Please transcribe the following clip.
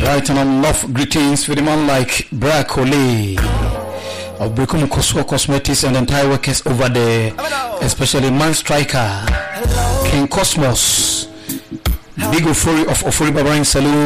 Right, and on love greetings with a man like Brakole of Brekum Koswo Cosmetics and entire workers over there, especially Man Striker, King Cosmos, Big Ofori of Ofori Babarin Saloon.